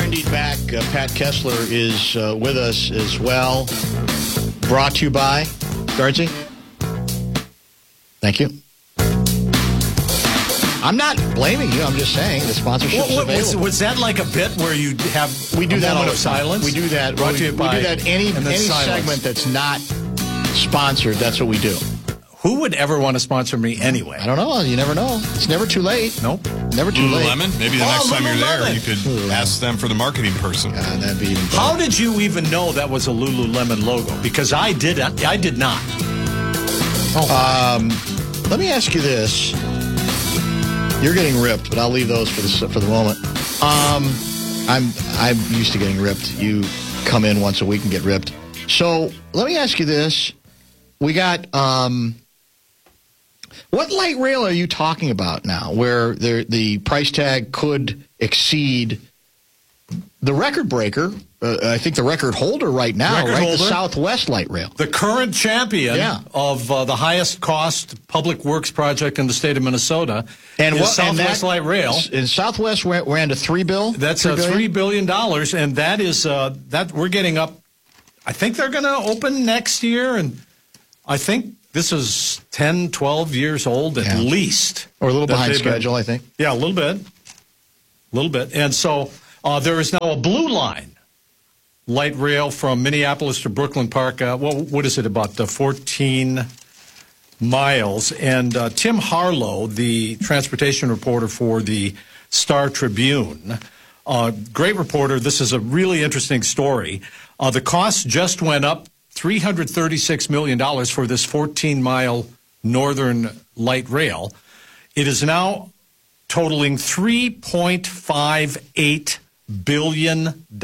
indeed back. Pat Kessler is with us as well. Brought to you by Guardsy. Thank you. I'm not blaming you. I'm just saying the sponsorship is available. Was that like a bit where you have we do that moment all of silence? We do that. Brought to you by, we do that any segment that's not sponsored. That's what we do. Who would ever want to sponsor me anyway? I don't know. You never know. It's never too late. Nope. Never too late. Lululemon? Maybe the next time you're there, you could ask them for the marketing person. That'd be even better. How did you even know that was a Lululemon logo? Because I did not. Let me ask you this. You're getting ripped, but I'll leave those for the moment. I'm used to getting ripped. You come in once a week and get ripped. So let me ask you this. We got what light rail are you talking about now, where the price tag could exceed the record breaker? I think the record holder right now, the Southwest Light Rail. The current champion of the highest cost public works project in the state of Minnesota is Southwest Light Rail. And Southwest ran to $3 billion? That's $3 billion, and that is that we're getting up. I think they're going to open next year, and I think this is 10, 12 years old at least. Or a little behind schedule, I think. Yeah, a little bit. And so there is now a blue line light rail from Minneapolis to Brooklyn Park. What is it, about 14 miles? And Tim Harlow, the transportation reporter for the Star Tribune, great reporter. This is a really interesting story. The cost just went up $336 million for this 14-mile northern light rail. It is now totaling $3.58 billion.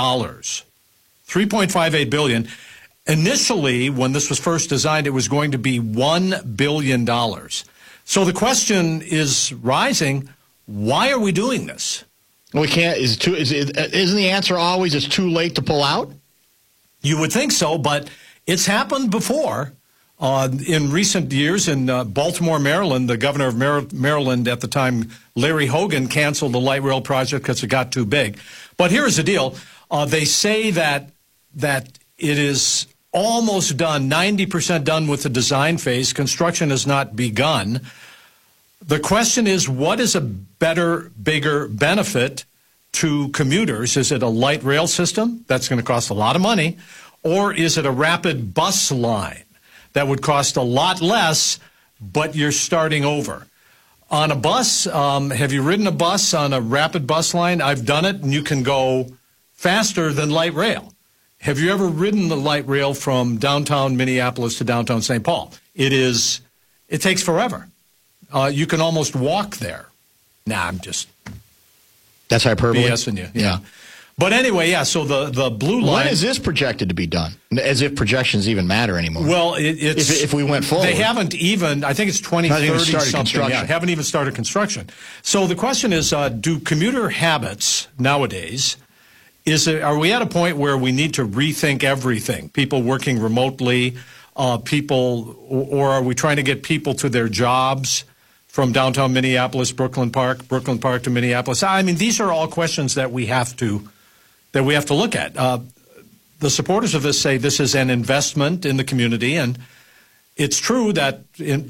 $3.58 billion. Initially, when this was first designed, it was going to be $1 billion. So the question is rising, why are we doing this? We can't. Isn't the answer always it's too late to pull out? You would think so, but it's happened before. In recent years in Baltimore, Maryland, the governor of Maryland at the time, Larry Hogan, canceled the light rail project because it got too big. But here's the deal. They say that it is almost done, 90% done with the design phase. Construction has not begun. The question is, what is a better, bigger benefit to commuters? Is it a light rail system? That's going to cost a lot of money. Or is it a rapid bus line that would cost a lot less, but you're starting over? On a bus, have you ridden a bus on a rapid bus line? I've done it, and you can go faster than light rail. Have you ever ridden the light rail from downtown Minneapolis to downtown St. Paul? It takes forever. You can almost walk there. That's hyperbole. BSing you. Yeah. But anyway, so the blue line. When is this projected to be done? As if projections even matter anymore. Well, if we went forward. They haven't even, I think it's 2030 something. Yeah, haven't even started construction. So the question is, do commuter habits nowadays, are we at a point where we need to rethink everything? People working remotely, or are we trying to get people to their jobs from downtown Minneapolis, Brooklyn Park to Minneapolis? I mean, these are all questions that we have to look at. The supporters of this say this is an investment in the community, and it's true that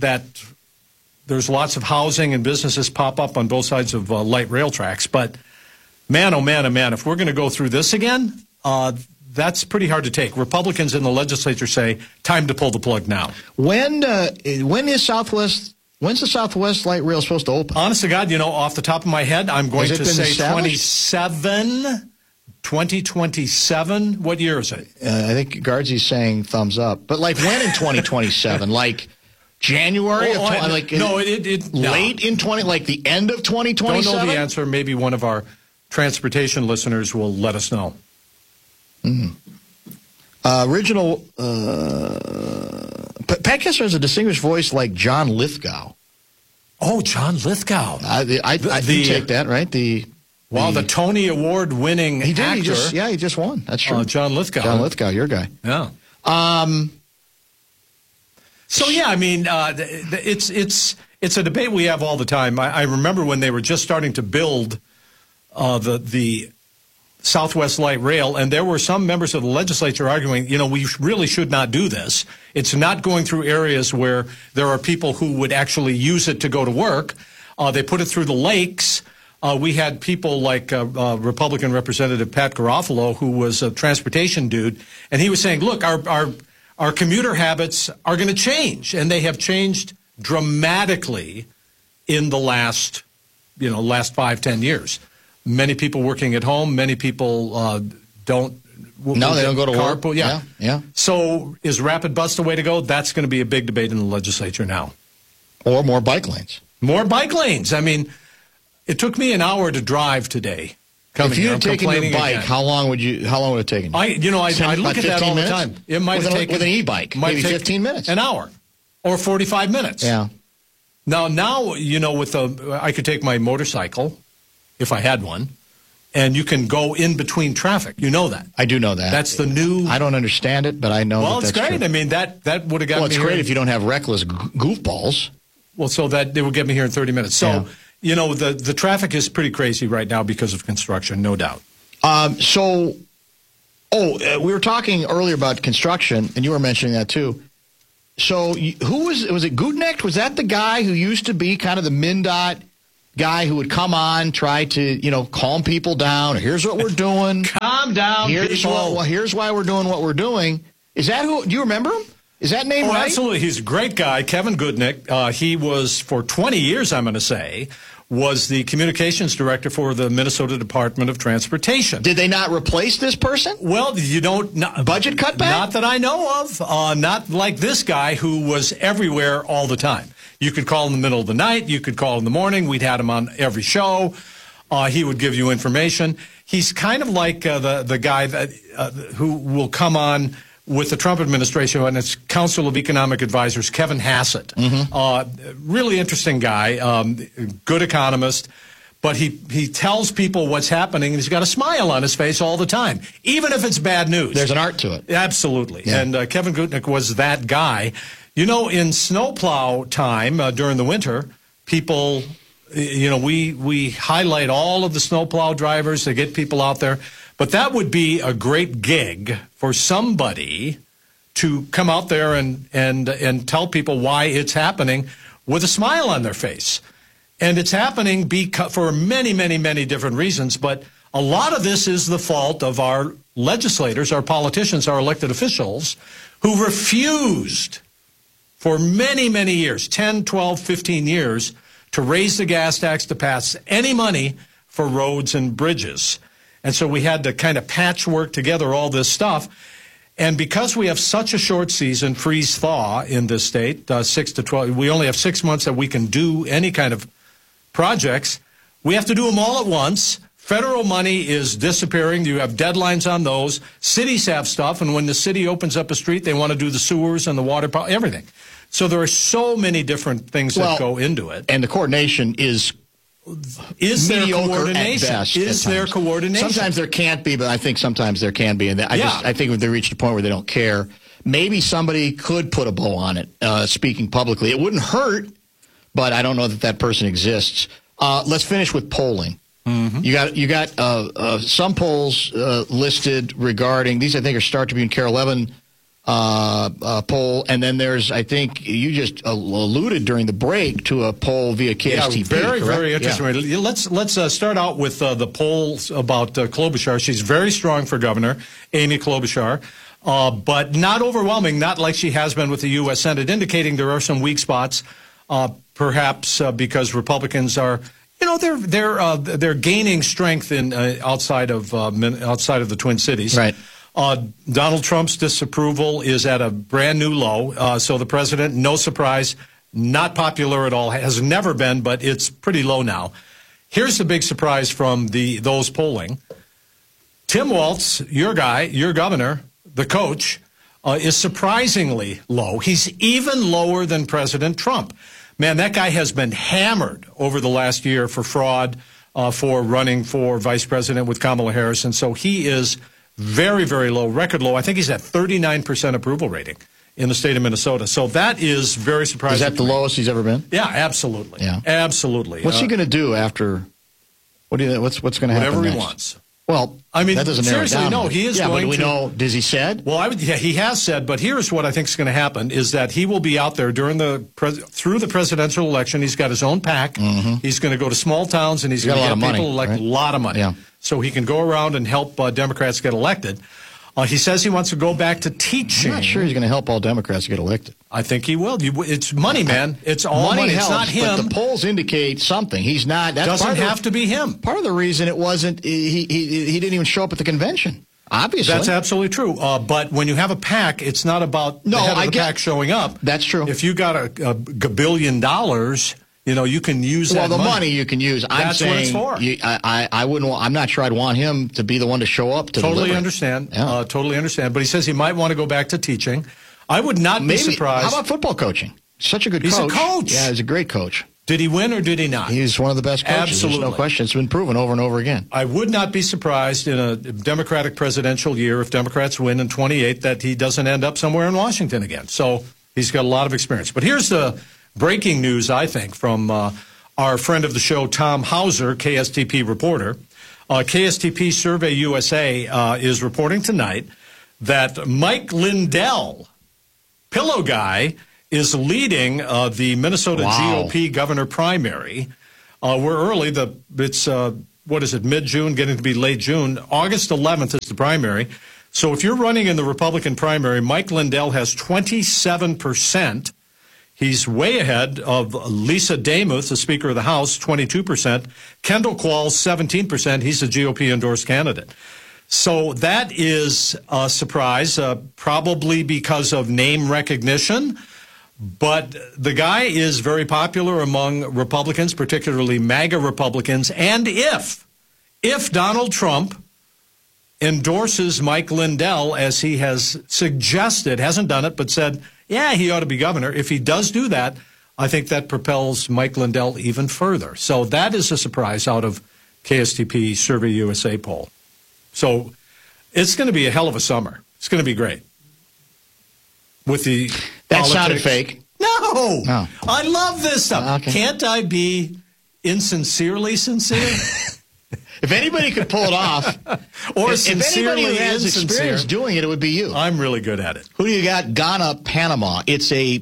there's lots of housing and businesses pop up on both sides of light rail tracks. But man, oh man, if we're going to go through this again, that's pretty hard to take. Republicans in the legislature say time to pull the plug now. When is Southwest? When's the Southwest Light Rail supposed to open? Honest to God, off the top of my head, I'm going to say 2027. What year is it? I think Guardsy's saying thumbs up. But when in 2027? Like January? Late in 20? Like the end of 2027? Don't know the answer. Maybe one of our transportation listeners will let us know. Original. Pat Kessler has a distinguished voice like John Lithgow. Oh, John Lithgow. I take that, right? The Tony Award-winning actor. He just won. That's true. John Lithgow. John Lithgow, your guy. Yeah. It's a debate we have all the time. I remember when they were just starting to build the Southwest Light Rail, and there were some members of the legislature arguing, we really should not do this. It's not going through areas where there are people who would actually use it to go to work. They put it through the lakes. We had people like Republican Representative Pat Garofalo, who was a transportation dude, and he was saying, look, our commuter habits are going to change, and they have changed dramatically in the last 5-10 years. Many people working at home. Many people don't. No, they don't go to work. Yeah. So is rapid bus the way to go? That's going to be a big debate in the legislature now. Or more bike lanes. More bike lanes. I mean, it took me an hour to drive today. If you had taken your bike, how long would it have taken you? I look at that all the time. It might have taken with an e-bike, maybe 15 minutes, an hour, or 45 minutes. Yeah. Now, I could take my motorcycle, if I had one, and you can go in between traffic. You know that. I do know that. That's the new. I don't understand it, but I know. Well, that's it's great. True. I mean, that would have got me. Well, it's great if you don't have reckless goofballs. Well, so that it would get me here in 30 minutes. So, the traffic is pretty crazy right now because of construction, no doubt. We were talking earlier about construction, and you were mentioning that too. So, who was it Gutknecht? Was that the guy who used to be kind of the MnDOT guy who would come on, try to, calm people down? Here's what we're doing. Calm down, here's why we're doing what we're doing. Is that who? Do you remember him? Is that name right? Absolutely. He's a great guy, Kevin Gutknecht. He was, for 20 years, I'm going to say, was the communications director for the Minnesota Department of Transportation. Did they not replace this person? Well, you don't. Budget cutback? Not that I know of. Not like this guy who was everywhere all the time. You could call in the middle of the night. You could call in the morning. We'd had him on every show. He would give you information. He's kind of like the guy that who will come on with the Trump administration, and it's Council of Economic Advisors, Kevin Hassett. Mm-hmm. Really interesting guy, good economist, but he tells people what's happening, and he's got a smile on his face all the time, even if it's bad news. There's an art to it. Absolutely. Yeah. And Kevin Gutknecht was that guy. In snowplow time during the winter, people, we highlight all of the snowplow drivers to get people out there. But that would be a great gig for somebody to come out there and tell people why it's happening with a smile on their face. And it's happening for many, many, many different reasons. But a lot of this is the fault of our legislators, our politicians, our elected officials, who refused for many, many years, 10, 12, 15 years, to raise the gas tax, to pass any money for roads and bridges. And so we had to kind of patchwork together all this stuff. And because we have such a short season, freeze-thaw in this state, 6 to 12, we only have 6 months that we can do any kind of projects. We have to do them all at once. Federal money is disappearing. You have deadlines on those. Cities have stuff, and when the city opens up a street, they want to do the sewers and the water, everything. So there are so many different things that go into it. And the coordination is there coordination? Is there coordination? Sometimes there can't be, but I think sometimes there can be. And I think if they reach the point where they don't care, maybe somebody could put a bow on it, speaking publicly. It wouldn't hurt, but I don't know that person exists. Let's finish with polling. Mm-hmm. You got some polls listed regarding these. I think are Star Tribune, Carol Levin poll, and then there's, I think you just alluded during the break to a poll via KSTP. Very, very interesting. Yeah. Let's start out with the polls about Klobuchar. She's very strong for governor, Amy Klobuchar, but not overwhelming, not like she has been with the U.S. Senate, indicating there are some weak spots, perhaps because Republicans are. They're gaining strength in outside of the Twin Cities. Right. Donald Trump's disapproval is at a brand new low. So the president, no surprise, not popular at all, has never been, but it's pretty low now. Here's the big surprise from those polling. Tim Walz, your guy, your governor, the coach, is surprisingly low. He's even lower than President Trump. Man, that guy has been hammered over the last year for fraud, for running for vice president with Kamala Harris. And so he is very, very low, record low. I think he's at 39% approval rating in the state of Minnesota. So that is very surprising. Is that the lowest he's ever been? Yeah, absolutely. Yeah. Absolutely. What's he going to do after? What do you? What's going to happen Whatever next? he wants. Well, I mean, that doesn't narrow it seriously, down no, much. he is yeah, going but we to. know, does he said? Well, he has said, but here's what I think is going to happen: is that he will be out there through the presidential election. He's got his own PAC. Mm-hmm. He's going to go to small towns and he's going to get people elected. A lot of money, so he can go around and help Democrats get elected. He says he wants to go back to teaching. I'm not sure he's going to help all Democrats get elected. I think he will. It's money, man. It's all money. Helps, it's not him. But the polls indicate something. He's not. That doesn't have to be him. Part of the reason it wasn't. He didn't even show up at the convention. Obviously, that's absolutely true. But when you have a PAC, it's not about the head of the PAC showing up. That's true. If you got a $1 billion, you can use that. Well, the money you can use. I'm that's saying, what it's for. I wouldn't. I'm not sure I'd want him to be the one to show up to. Totally understand. Yeah. Totally understand. But he says he might want to go back to teaching. I would not be surprised. How about football coaching? Such a good coach. He's a coach. Yeah, he's a great coach. Did he win or did he not? He's one of the best coaches. Absolutely. There's no question. It's been proven over and over again. I would not be surprised in a Democratic presidential year, if Democrats win in 28, that he doesn't end up somewhere in Washington again. So he's got a lot of experience. But here's the breaking news, I think, from our friend of the show, Tom Hauser, KSTP reporter. KSTP Survey USA is reporting tonight that Mike Lindell, Pillow Guy, is leading the Minnesota GOP governor primary. We're early. It's mid-June, getting to be late June. August 11th is the primary. So if you're running in the Republican primary, Mike Lindell has 27%. He's way ahead of Lisa Demuth, the Speaker of the House, 22%. Kendall Qualls, 17%. He's a GOP-endorsed candidate. So that is a surprise, probably because of name recognition. But the guy is very popular among Republicans, particularly MAGA Republicans. And if Donald Trump endorses Mike Lindell, as he has suggested, hasn't done it, but said, yeah, he ought to be governor. If he does do that, I think that propels Mike Lindell even further. So that is a surprise out of KSTP Survey USA poll. So it's going to be a hell of a summer. It's going to be great. With the that politics. Sounded fake. No. I love this stuff. Okay. Can't I be insincerely sincere? If anybody could pull it off, or if anybody who has experience doing it, it would be you. I'm really good at it. Who do you got? Ghana, Panama. It's a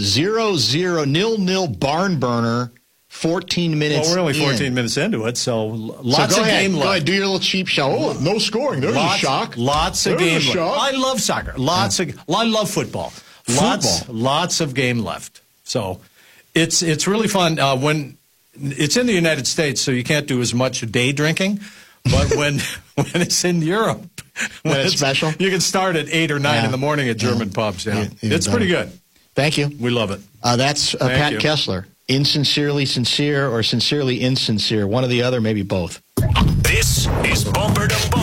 0-0 barn burner. 14 minutes. Well, we're only 14 minutes into it, so lots of game left. Go ahead, do your little cheap show. Oh, no scoring. There's a shock. Lots of game left. I love soccer. I love football. Lots of game left. So it's really fun when it's in the United States, so you can't do as much day drinking. But when it's in Europe, when it's special, you can start at 8 or 9 in the morning at German pubs. Yeah, it's pretty good. Thank you. We love it. That's Pat Kessler. Insincerely sincere or sincerely insincere. One or the other, maybe both. This is Bumper to Bumper.